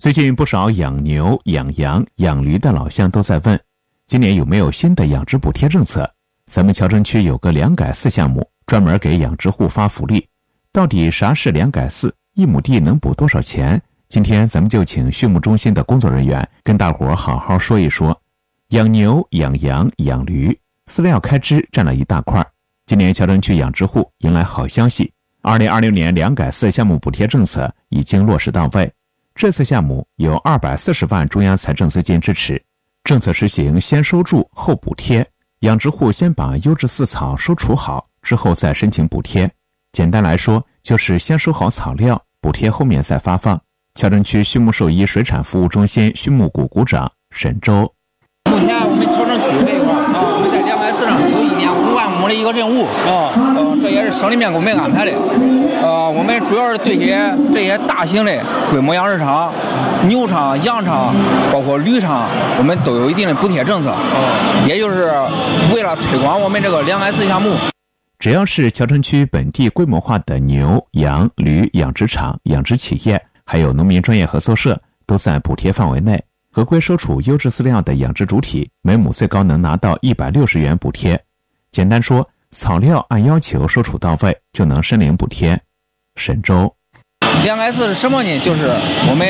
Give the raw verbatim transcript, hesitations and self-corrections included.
最近不少养牛、养羊、养驴的老乡都在问，今年有没有新的养殖补贴政策？咱们谯城区有个两改四项目，专门给养殖户发福利。到底啥是两改四？一亩地能补多少钱？今天咱们就请畜牧中心的工作人员跟大伙好好说一说。养牛、养羊、养驴，饲料开支占了一大块。今年谯城区养殖户迎来好消息，二零二六年两改四项目补贴政策已经落实到位。这次项目有二百四十万中央财政资金支持，政策实行先收助后补贴，养殖户先把优质饲草收储好，之后再申请补贴。简单来说，就是先收好草料，补贴后面再发放。谯城区畜牧兽医水产服务中心畜牧股股长沈周。 目前我们谯城区这一块啊，我们在两改四上有一年五万亩的一个任务啊，呃，这也是省里面给我们安排的。呃，我们主要是对些这些大型的规模养殖场、牛场、羊场，包括驴场，我们都有一定的补贴政策，也就是为了推广我们这个两改四项目。 只要是谯城区本地规模化的牛、羊、驴养殖场、养殖企业，还有农民专业合作社，都在补贴范围内。合规收储优质饲料的养殖主体，每亩最高能拿到一百六十元补贴。简单说，草料按要求收储到位，就能申领补贴。沈周， 两改四是什么呢？就是我们